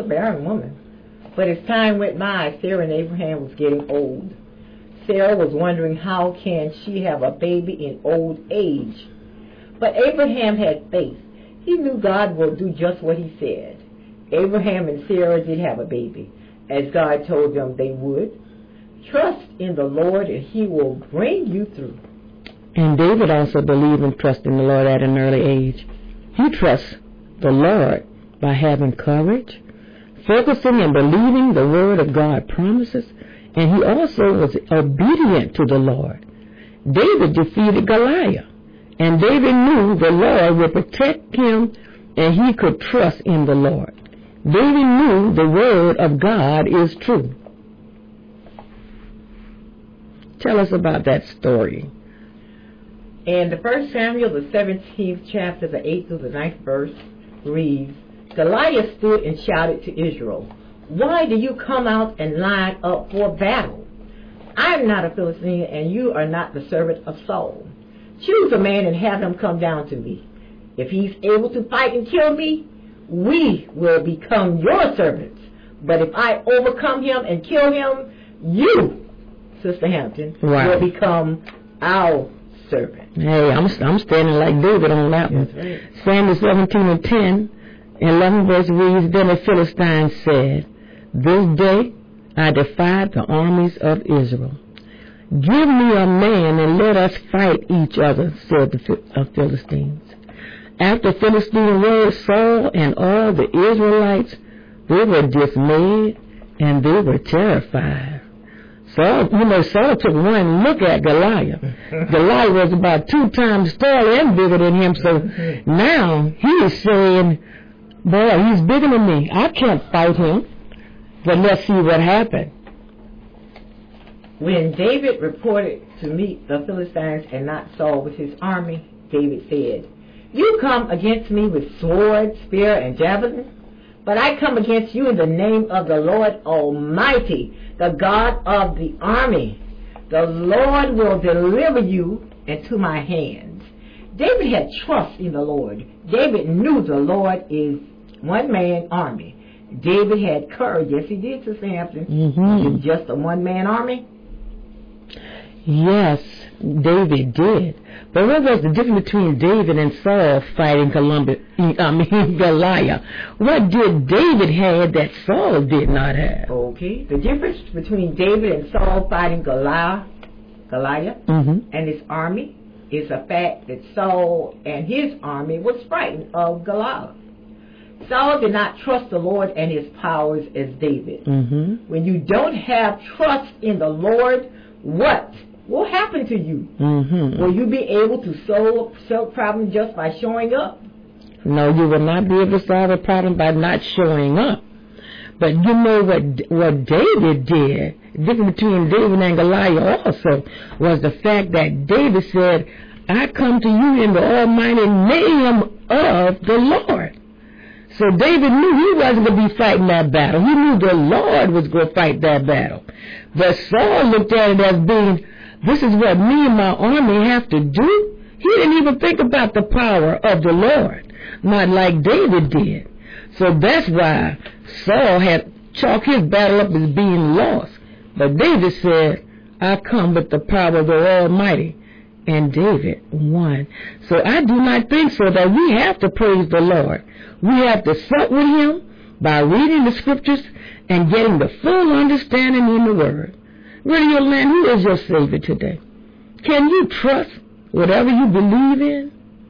a barren woman. But as time went by, Sarah and Abraham was getting old. Sarah was wondering how can she have a baby in old age. But Abraham had faith. He knew God will do just what he said. Abraham and Sarah did have a baby, as God told them they would. Trust in the Lord and he will bring you through. And David also believed and trusted in the Lord at an early age. He trusts the Lord by having courage, focusing and believing the word of God promises, and he also was obedient to the Lord. David defeated Goliath, and David knew the Lord would protect him, and he could trust in the Lord. David knew the word of God is true. Tell us about that story. In the 1 Samuel, the 17th chapter, the 8th through the 9th verse, reads, Goliath stood and shouted to Israel, "Why do you come out and line up for battle? I am not a Philistine, and you are not the servant of Saul. Choose a man and have him come down to me. If he's able to fight and kill me, we will become your servants. But if I overcome him and kill him, you, Sister Hampton, will become our servant." Hey, I'm standing like David on that one. Right. Samuel 17:10, 11 verse reads, Then the Philistine said, This day I defied the armies of Israel. Give me a man and let us fight each other, said the Philistines. After Philistine heard Saul and all the Israelites, they were dismayed and they were terrified. Saul took one look at Goliath. Goliath was about 2 times taller and bigger than him, so now he is saying, boy, he's bigger than me. I can't fight him. But let's see what happened. When David reported to meet the Philistines and not Saul with his army, David said, "You come against me with sword, spear, and javelin, but I come against you in the name of the Lord Almighty, the God of the army. The Lord will deliver you into my hands." David had trust in the Lord. David knew the Lord is one-man army. David had courage. Yes, he did, Sister Hampton. It's just a one-man army. Yes, David did. But what was the difference between David and Saul fighting Goliath? What did David have that Saul did not have? Okay, the difference between David and Saul fighting Goliath and his army is the fact that Saul and his army was frightened of Goliath. Saul did not trust the Lord and his powers as David. When you don't have trust in the Lord, what will happen to you? Will you be able to solve problems just by showing up? No, you will not be able to solve a problem by not showing up. But you know what David did, the difference between David and Goliath also, was the fact that David said, I come to you in the almighty name of the Lord. So David knew he wasn't going to be fighting that battle. He knew the Lord was going to fight that battle. But Saul looked at it as being, this is what me and my army have to do. He didn't even think about the power of the Lord, not like David did. So that's why Saul had chalked his battle up as being lost. But David said, I come with the power of the Almighty. And David won. So I do not think so that we have to praise the Lord. We have to sup with him by reading the scriptures and getting the full understanding in the word. Radio Land, who is your Savior today? Can you trust whatever you believe in?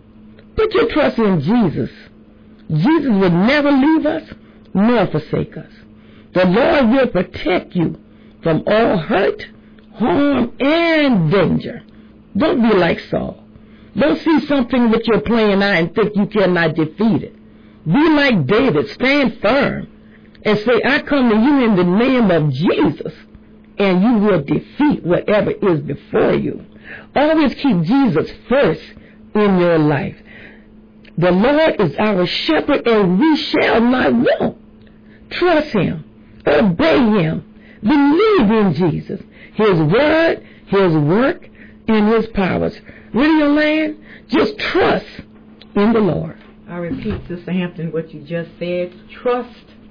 Put your trust in Jesus. Jesus will never leave us nor forsake us. The Lord will protect you from all hurt, harm, and danger. Don't be like Saul. Don't see something with your playing eye and think you cannot defeat it. Be like David. Stand firm and say, I come to you in the name of Jesus, and you will defeat whatever is before you. Always keep Jesus first in your life. The Lord is our shepherd, and we shall not want. Trust him. Obey him. Believe in Jesus, his word, his work, and his powers. Radio Land, just trust in the Lord. I repeat, Sister Hampton, what you just said. Trust